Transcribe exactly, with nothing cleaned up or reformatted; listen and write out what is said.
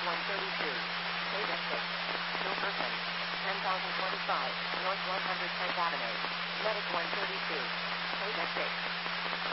one thirty-two. Page six. No person. ten thousand twenty-five, North one hundred tenth Avenue. Medic one thirty-two. Page six.